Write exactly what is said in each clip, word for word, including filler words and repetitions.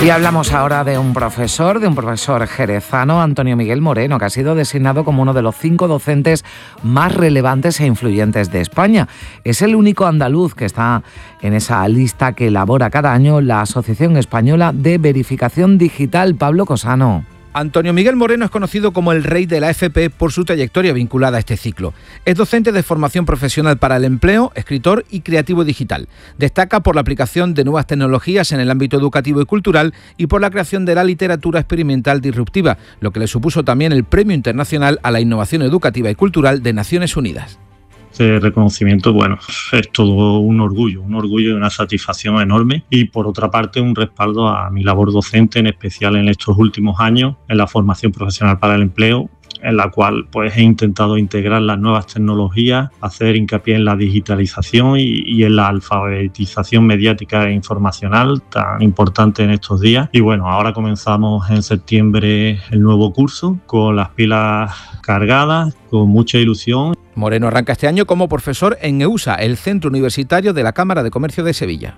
Y hablamos ahora de un profesor, de un profesor jerezano, Antonio Miguel Moreno, que ha sido designado como uno de los cinco docentes más relevantes e influyentes de España. Es el único andaluz que está en esa lista que elabora cada año la Asociación Española de Verificación Digital. Pablo Cosano. Antonio Miguel Moreno es conocido como el rey de la F P por su trayectoria vinculada a este ciclo. Es docente de formación profesional para el empleo, escritor y creativo digital. Destaca por la aplicación de nuevas tecnologías en el ámbito educativo y cultural y por la creación de la literatura experimental disruptiva, lo que le supuso también el Premio Internacional a la Innovación Educativa y Cultural de Naciones Unidas. Este reconocimiento, bueno, es todo un orgullo, un orgullo y una satisfacción enorme, y por otra parte un respaldo a mi labor docente, en especial en estos últimos años en la formación profesional para el empleo, en la cual pues he intentado integrar las nuevas tecnologías, hacer hincapié en la digitalización y, y en la alfabetización mediática e informacional tan importante en estos días. Y bueno, ahora comenzamos en septiembre el nuevo curso con las pilas cargadas, con mucha ilusión. Moreno arranca este año como profesor en EUSA, el centro universitario de la Cámara de Comercio de Sevilla.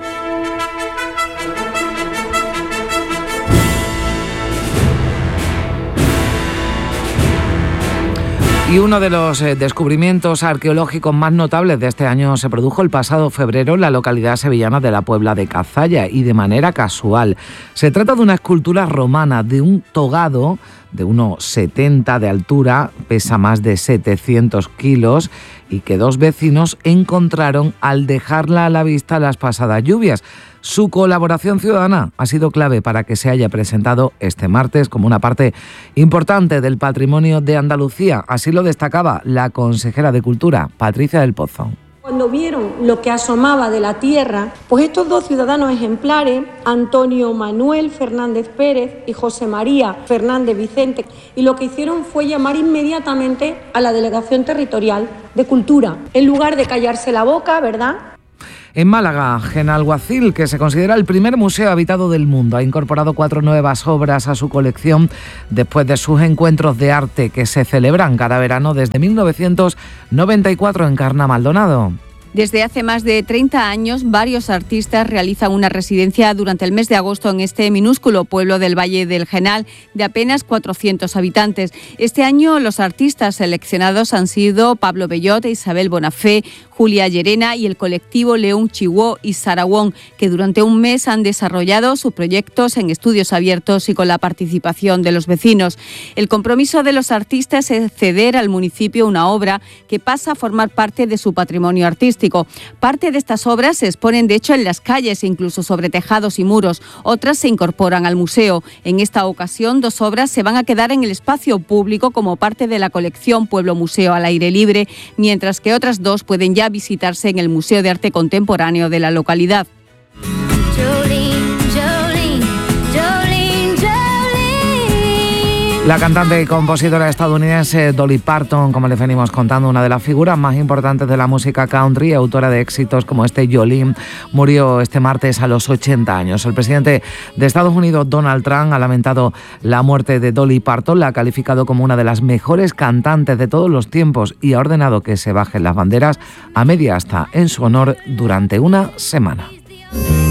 Y uno de los descubrimientos arqueológicos más notables de este año se produjo el pasado febrero en la localidad sevillana de la Puebla de Cazalla, y de manera casual. Se trata de una escultura romana de un togado de unos setenta de altura, pesa más de setecientos kilos, y que dos vecinos encontraron al dejarla a la vista las pasadas lluvias. Su colaboración ciudadana ha sido clave para que se haya presentado este martes como una parte importante del patrimonio de Andalucía. Así lo destacaba la consejera de Cultura, Patricia del Pozo. Cuando vieron lo que asomaba de la tierra, pues estos dos ciudadanos ejemplares, Antonio Manuel Fernández Pérez y José María Fernández Vicente, y lo que hicieron fue llamar inmediatamente a la Delegación Territorial de Cultura, en lugar de callarse la boca, ¿verdad? En Málaga, Genalguacil, que se considera el primer museo habitado del mundo, ha incorporado cuatro nuevas obras a su colección después de sus encuentros de arte que se celebran cada verano desde mil novecientos noventa y cuatro en Carna Maldonado. Desde hace más de treinta años, varios artistas realizan una residencia durante el mes de agosto en este minúsculo pueblo del Valle del Genal, de apenas cuatrocientos habitantes. Este año los artistas seleccionados han sido Pablo Bellot, Isabel Bonafé, Julia Llerena y el colectivo León Chihuó y Saragón, que durante un mes han desarrollado sus proyectos en estudios abiertos y con la participación de los vecinos. El compromiso de los artistas es ceder al municipio una obra que pasa a formar parte de su patrimonio artístico. Parte de estas obras se exponen de hecho en las calles, incluso sobre tejados y muros. Otras se incorporan al museo. En esta ocasión, dos obras se van a quedar en el espacio público como parte de la colección Pueblo Museo al aire libre, mientras que otras dos pueden ya visitarse en el Museo de Arte Contemporáneo de la localidad. La cantante y compositora estadounidense Dolly Parton, como les venimos contando, una de las figuras más importantes de la música country, autora de éxitos como este Jolene, murió este martes a los ochenta años. El presidente de Estados Unidos, Donald Trump, ha lamentado la muerte de Dolly Parton, la ha calificado como una de las mejores cantantes de todos los tiempos y ha ordenado que se bajen las banderas a media asta en su honor durante una semana.